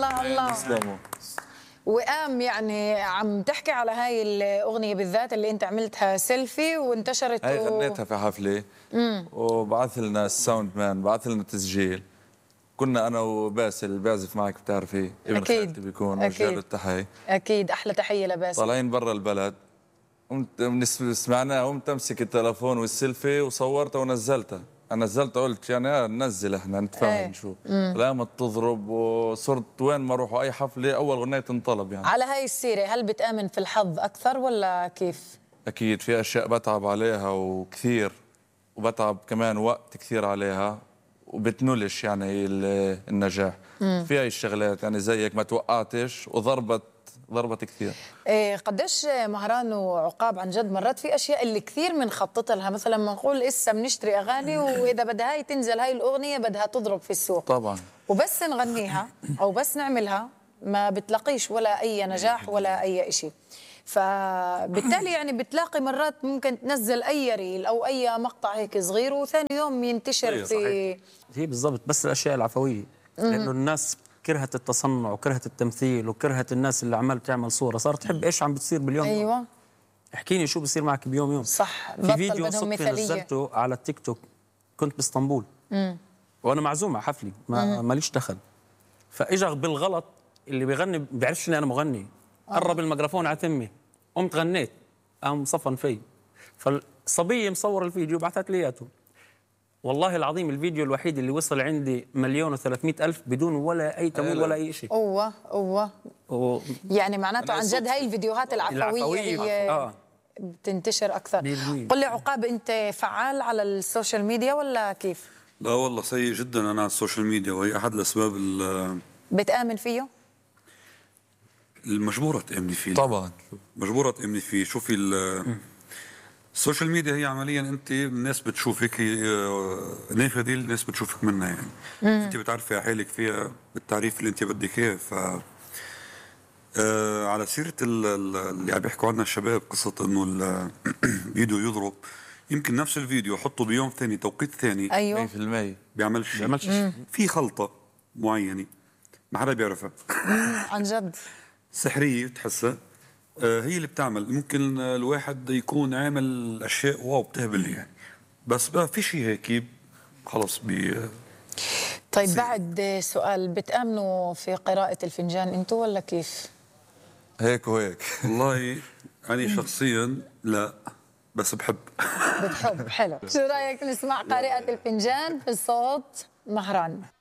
الله الله. تسلموا. وقام يعني عم تحكي على هاي الأغنية بالذات اللي أنت عملتها سيلفي وانتشرت هاي غنيتها في حفلة وبعث لنا الساوند مان، بعث لنا تسجيل. كنا أنا وباسل اللي بيعزف معك بتعرفي، ابن خالتي بيكون، وجه له التحية. أكيد أحلى تحية لباسل. طالعين برا البلد، قمت سمعناها، قمت أمسك التلفون والسيلفي وصورتها ونزلتها. أنا نزلتها قلت يعني ننزل احنا نتفاهم نشوف. قامت تضرب وصرت وين ما اروح اي حفله اول غنية تنطلب يعني. على هاي السيره، هل بتآمن في الحظ اكثر ولا كيف؟ اكيد في اشياء بتعب عليها وكثير، وبتعب كمان وقت كثير عليها وبتنولش يعني النجاح. في هاي الشغلات يعني زيك ما توقعتش وضربت كثير. قديش مهران وعقاب عن جد مرات في اشياء اللي كثير بنخطط لها، مثلا ما نقول اسا بنشتري اغاني واذا بدها هاي تنزل هاي الاغنيه بدها تضرب في السوق طبعا، وبس نغنيها او بس نعملها ما بتلاقيش ولا اي نجاح ولا اي شيء. فبالتالي يعني بتلاقي مرات ممكن تنزل اي ريل او اي مقطع هيك صغير وثاني يوم ينتشر في هي بالضبط. بس الاشياء العفويه، لانه الناس كرهت التصنع وكرهت التمثيل وكرهت الناس اللي عمال تعمل صوره، صارت تحب ايش عم بتصير باليوم. ايوه احكيني شو بصير معك بيوم يوم. صح. في فيديو صدفه نزلته على التيك توك، كنت باسطنبول وانا معزوم على حفلي ماليش دخل، فاجا بالغلط اللي بيغني بيعرفش اني انا مغني، قرب الميكروفون على تمي، قمت غنيت، قام صفن في. فالصبيه مصور الفيديو بعثت لي اياته. والله العظيم الفيديو الوحيد اللي وصل عندي 1,300,000 بدون ولا اي تمويل ولا اي شيء. اوه يعني معناته عن جد هاي الفيديوهات العفويه هي بتنتشر اكثر. قل لي عقاب، انت فعال على السوشيال ميديا ولا كيف؟ لا والله سيء جدا انا على السوشيال ميديا، وهي احد الاسباب بتآمن فيه؟ المجبورة تآمني فيه. طبعا مجبورة تآمني فيه. شوفي السوشيال ميديا هي عمليا انت الناس بتشوفك، نافذه الناس بتشوفك منها يعني. انت بتعرفي حالك فيها بالتعريف اللي انت بدك اياه. ف على سيره اللي عم بيحكوا عنها الشباب، قصه انه الفيديو يضرب، يمكن نفس الفيديو حطه بيوم ثاني توقيت ثاني ايوه 100% بيعملش شيء. في خلطه معينه ما حدا بيعرفها عن جد سحريه بتحسها، هي اللي بتعمل. ممكن الواحد يكون عامل اشياء واو بتهبل يعني، بس بقى في شيء هيك خلص طيب بعد سؤال، بتآمنوا في قراءة الفنجان انتوا ولا كيف؟ هيك وهيك. والله أنا شخصيا لا، بس بحب. بتحب، حلو. شو رأيك نسمع قارئة الفنجان في صوت مهران؟